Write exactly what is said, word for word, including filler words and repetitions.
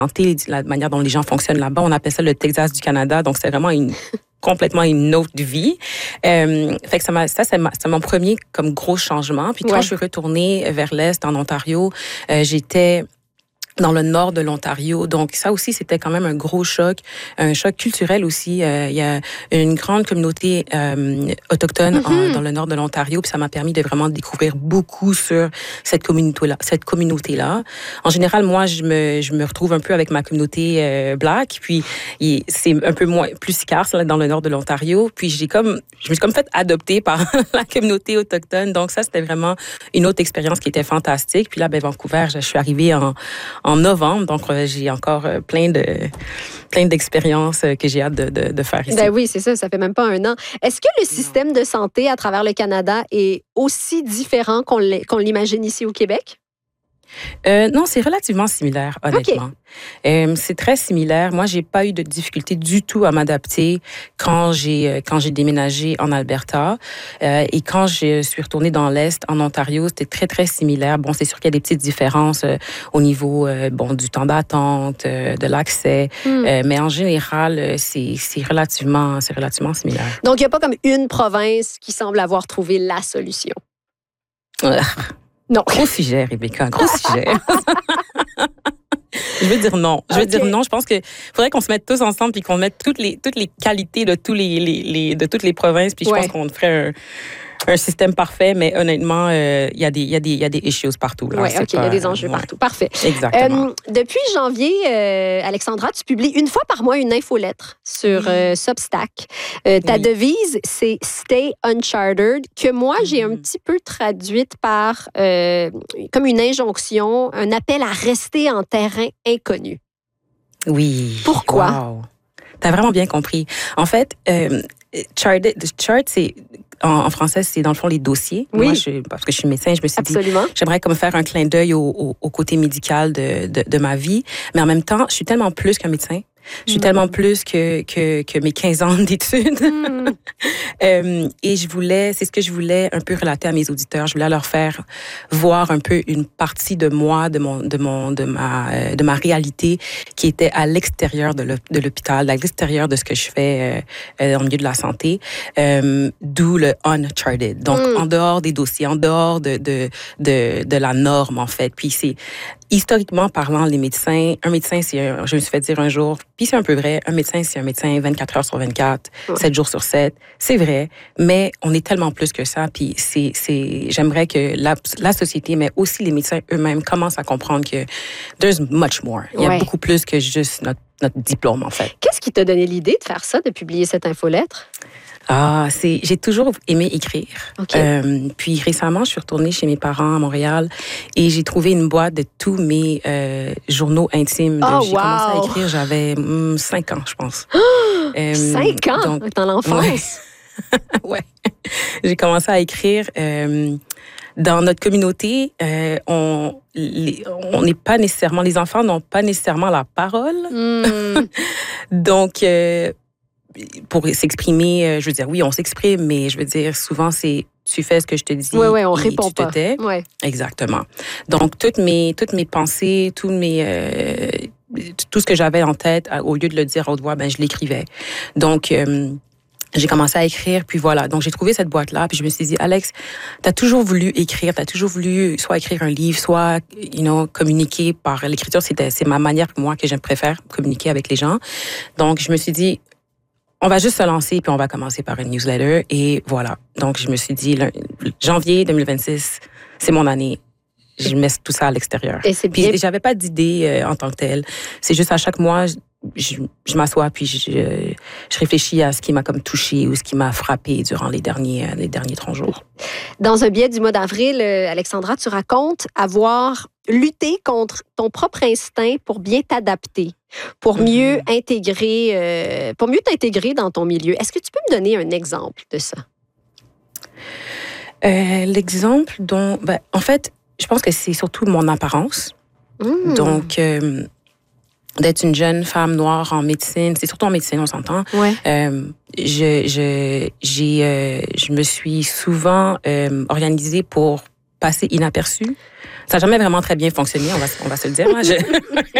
la manière dont les gens fonctionnent là-bas. On appelle ça le Texas du Canada. Donc, c'est vraiment une complètement une autre vie. Euh, fait que ça, m'a, ça c'est, ma, c'est mon premier comme gros changement. Puis quand ouais. je suis retournée vers l'Est, en Ontario, euh, j'étais dans le nord de l'Ontario. Donc, ça aussi, c'était quand même un gros choc, un choc culturel aussi. Euh, il y a une grande communauté euh, autochtone mm-hmm. en, dans le nord de l'Ontario, puis ça m'a permis de vraiment découvrir beaucoup sur cette communauté-là. Cette communauté-là. En général, moi, je me, je me retrouve un peu avec ma communauté euh, black, puis il, c'est un peu moins, plus scarce là, dans le nord de l'Ontario. Puis j'ai comme, je me suis comme fait adopter par la communauté autochtone. Donc, ça, c'était vraiment une autre expérience qui était fantastique. Puis là, ben, Vancouver, je suis arrivée en en novembre, donc euh, j'ai encore euh, plein de plein d'expériences euh, que j'ai hâte de, de, de faire ici. Ben oui, c'est ça, ça fait même pas un an. Est-ce que le système de santé à travers le Canada est aussi différent qu'on, qu'on l'imagine ici au Québec? Euh, non, c'est relativement similaire, honnêtement. Okay. Euh, c'est très similaire. Moi, j'ai pas eu de difficulté du tout à m'adapter quand j'ai quand j'ai déménagé en Alberta euh, et quand je suis retournée dans l'Est, en Ontario, c'était très très similaire. Bon, c'est sûr qu'il y a des petites différences euh, au niveau euh, bon du temps d'attente, euh, de l'accès, mm. euh, mais en général, c'est c'est relativement c'est relativement similaire. Donc, il y a pas comme une province qui semble avoir trouvé la solution. Non. Gros sujet, Rebecca, gros sujet. Je veux dire non. Je veux okay. dire non. Je pense qu'il faudrait qu'on se mette tous ensemble puis qu'on mette toutes les, toutes les qualités de, tous les, les, les, de toutes les provinces. Puis je ouais. pense qu'on ferait un, un système parfait, mais honnêtement, il euh, y, y a des issues partout. Oui, OK, il y a des enjeux ouais. partout. Parfait. Exactement. Euh, depuis janvier, euh, Alexandra, tu publies une fois par mois une infolettre sur euh, Substack. Euh, ta oui. devise, c'est « Stay Uncharted », que moi, j'ai un petit peu traduite par euh, comme une injonction, un appel à rester en terrain inconnu. Oui. Pourquoi? Wow. T'as vraiment bien compris. En fait, euh, charted, chart, c'est... En, en français, c'est dans le fond les dossiers. Oui. Moi, je, parce que je suis médecin, je me suis Absolument. dit, j'aimerais comme faire un clin d'œil au, au, au côté médical de, de, de ma vie. Mais en même temps, je suis tellement plus qu'un médecin. Je suis mmh. tellement plus que, que, que mes quinze ans d'études. Mmh. euh, et je voulais, c'est ce que je voulais un peu relater à mes auditeurs. Je voulais leur faire voir un peu une partie de moi, de mon, de mon, de ma, de ma réalité qui était à l'extérieur de, de l'hôpital, à l'extérieur de ce que je fais euh, dans le milieu de la santé. Euh, d'où le uncharted. Donc, mmh. en dehors des dossiers, en dehors de, de, de, de la norme, en fait. Puis c'est, historiquement parlant, les médecins, un médecin, c'est un, je me suis fait dire un jour, puis c'est un peu vrai, un médecin, c'est un médecin vingt-quatre heures sur vingt-quatre, ouais. sept jours sur sept. C'est vrai, mais on est tellement plus que ça. Puis c'est, c'est, j'aimerais que la, la société, mais aussi les médecins eux-mêmes, commencent à comprendre que there's much more. Il y a ouais. beaucoup plus que juste notre, notre diplôme, en fait. Qu'est-ce qui t'a donné l'idée de faire ça, de publier cette infolettre? Ah, c'est, j'ai toujours aimé écrire. Okay. Euh, puis récemment, je suis retournée chez mes parents à Montréal et j'ai trouvé une boîte de tous mes euh, journaux intimes. Oh, j'ai wow. commencé à écrire, j'avais hum, cinq ans, je pense. euh, cinq ans? Donc, dans l'enfance? Ouais. ouais. J'ai commencé à écrire. Euh, dans notre communauté, euh, on les, on n'est pas nécessairement, les enfants n'ont pas nécessairement la parole. Mm. Donc, euh, pour s'exprimer, je veux dire, oui, on s'exprime, mais je veux dire, souvent, c'est tu fais ce que je te dis. Oui, oui, on et répond tu pas. Te tais. Ouais. Exactement. Donc, toutes mes, toutes mes pensées, tous mes, euh, tout ce que j'avais en tête, au lieu de le dire à haute voix, ben, je l'écrivais. Donc, euh, j'ai commencé à écrire, puis voilà. Donc, j'ai trouvé cette boîte-là, puis je me suis dit, Alex, t'as toujours voulu écrire, t'as toujours voulu soit écrire un livre, soit, you know, communiquer par l'écriture. C'était, c'est ma manière, moi, que je préfère, communiquer avec les gens. Donc, je me suis dit, on va juste se lancer, puis on va commencer par une newsletter. Et voilà. Donc, je me suis dit, le, janvier deux mille vingt-six, c'est mon année. Je mets tout ça à l'extérieur. Et c'est bien. Puis, j'avais pas d'idée euh, en tant que telle. C'est juste à chaque mois, je, je, je m'assois, puis je, je réfléchis à ce qui m'a comme touché ou ce qui m'a frappé durant les derniers, les derniers trente jours. Dans un billet du mois d'avril, Alexandra, tu racontes avoir lutté contre ton propre instinct pour bien t'adapter, pour mieux mmh. intégrer, euh, pour mieux t'intégrer dans ton milieu. Est-ce que tu peux me donner un exemple de ça? Euh, l'exemple dont... Ben, en fait, je pense que c'est surtout mon apparence. Mmh. Donc... Euh, d'être une jeune femme noire en médecine, c'est surtout en médecine, on s'entend. Ouais. Euh, je, je, j'ai, euh, je me suis souvent euh, organisée pour passer inaperçue. Ça n'a jamais vraiment très bien fonctionné, on va, on va se le dire. Hein. Je...